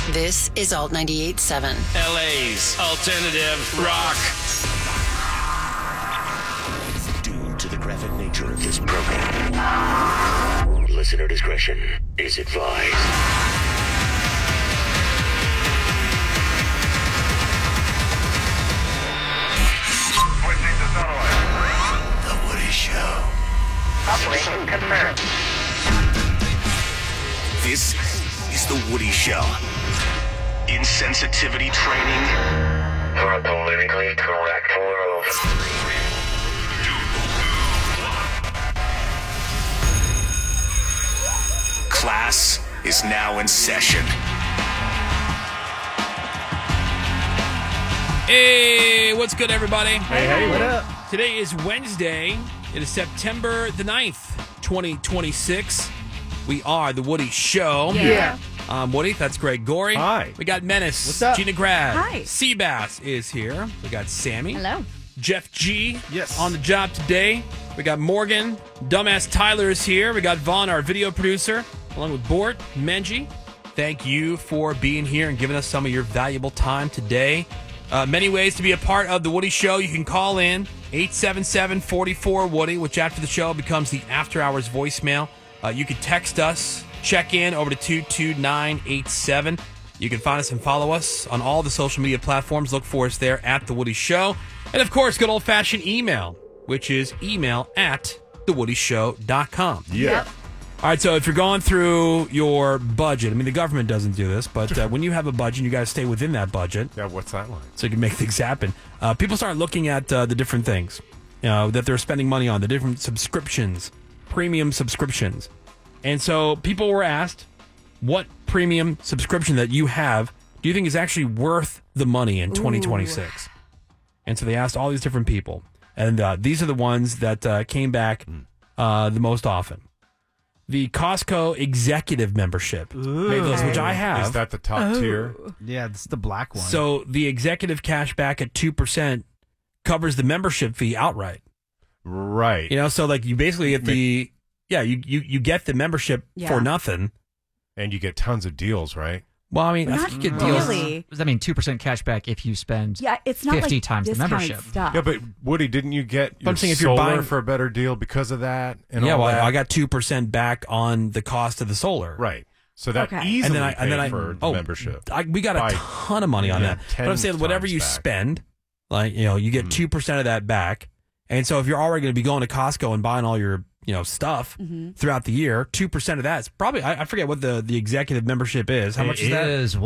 This is Alt 98.7. LA's alternative rock. Due to the graphic nature of this program, listener discretion is advised. Switching to satellite. The Woody Show. Operation confirmed. This is The Woody Show. Insensitivity training For a politically correct world. class is now in session. Hey, what's good, everybody? Hey, what up? Today is Wednesday. It is September the 9th, 2026. We are The Woody Show. Yeah. I'm Woody. That's Greg Gorey. Hi. We got Menace. What's up? Gina Grad. Hi. Seabass is here. We got Sammy. Hello. Jeff G. Yes. On the job today. We got Morgan. Dumbass Tyler is here. We got Vaughn, our video producer, along with Bort, Menji. Thank you for being here and giving us some of your valuable time today. Many ways to be a part of The Woody Show. You can call in 877-44-WOODY, which after the show becomes the After Hours voicemail. You can text us, check in over to 22987. You can find us and follow us on all the social media platforms. Look for us there at The Woody Show. And, of course, good old-fashioned email, which is email@thewoodyshow.com. Yeah. All right, so if you're going through your budget, I mean, the government doesn't do this, but when you have a budget, you got to stay within that budget. Yeah, what's that line? So you can make things happen. People start looking at the different things that they're spending money on, the different subscriptions, premium subscriptions. And so people were asked, what premium subscription that you have do you think is actually worth the money in 2026? And so they asked all these different people. And these are the ones that came back the most often. The Costco executive membership, which I have. Is that the top tier? Yeah, this is the black one. So the executive cash back at 2% covers the membership fee outright. Right. So like you basically get you get the membership for nothing. And you get tons of deals, right? Well, I mean, I think you get deals. Really? Does that mean 2% cash back if you spend It's not 50 like times the discounted membership? Stuff. Yeah, but Woody, didn't you get your I'm saying if you're solar buying- for a better deal because of that? And Yeah, all well, that? I got 2% back on the cost of the solar. Right. So that Okay. easily And then I for the membership. we got a By- ton of money on yeah, that. But I'm saying 10 whatever times you back. spend, like you get 2% of that back. And so if you're already going to be going to Costco and buying all your stuff throughout the year, 2% of that is probably I forget what the executive membership is. How much is that? It is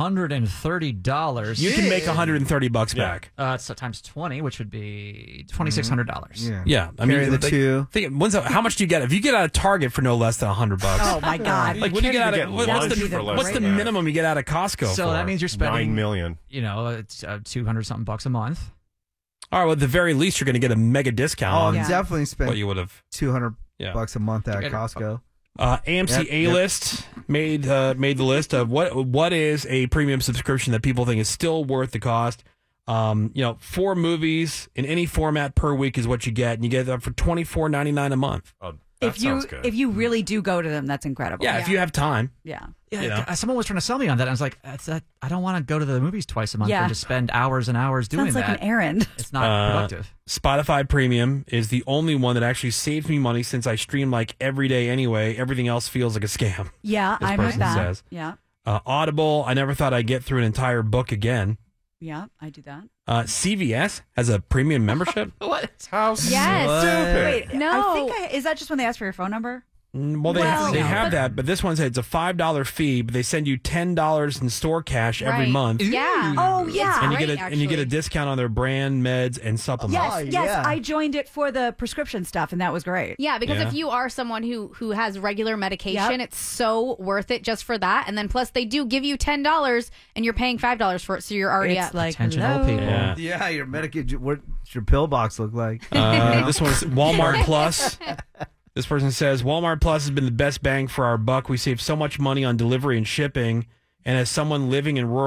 $130. You can make $130 back. It's times 20, which would be $2,600. Yeah, I Carry mean the two. How much do you get if you get out of Target for no less than $100? Oh my God! Like what do you get out even of get lunch for less what's the than that. minimum you get out of Costco? So for? that means you're spending $9 million. It's 200 something bucks a month. All right, well at the very least you're going to get a mega discount Oh, on I'm definitely spent what you would have. $200 Yeah. bucks a month at Get it. Costco. AMC Yep, A-List made the list of what is a premium subscription that people think is still worth the cost. 4 movies in any format per week is what you get, and you get that for $24.99 a month. Oh, that sounds good. If you really do go to them, that's incredible. Yeah, if you have time. Yeah. Yeah, someone was trying to sell me on that. I was like, I don't want to go to the movies twice a month Yeah. and just spend hours and hours doing Sounds like that. an errand. It's not productive. Spotify Premium is the only one that actually saves me money since I stream like every day anyway. Everything else feels like a scam. Yeah, This I heard person that. says. Yeah, Audible, I never thought I'd get through an entire book again. yeah, I do that. CVS has a premium membership. What? How Yes. stupid. Wait, No. I think is that just when they ask for your phone number? Well, they Well, have that, but this one says it's a $5 fee, but they send you $10 in store cash every Right. month. Yeah. Oh, yeah. And you Great, get and you get a actually. discount on their brand meds and supplements. Yes, yeah. I joined it for the prescription stuff, and that was great. Yeah, because Yeah. if you are someone who has regular medication, Yep. it's so worth it just for that. And then plus they do give you $10 and you're paying $5 for it, so you're already It's at like, Attention, hello. old people. Yeah. Yeah, your medication. What's your pill box look like? This one's Walmart Plus. This person says Walmart Plus has been the best bang for our buck. We save so much money on delivery and shipping. And as someone living in rural